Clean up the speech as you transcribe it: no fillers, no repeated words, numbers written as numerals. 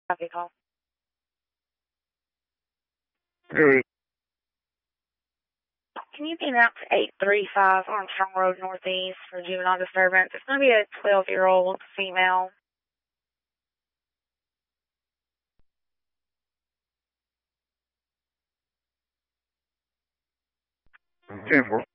Copy call. Hey, Can you be out to 835 Armstrong Road Northeast for juvenile disturbance? It's going to be a 12-year-old female. 10-4.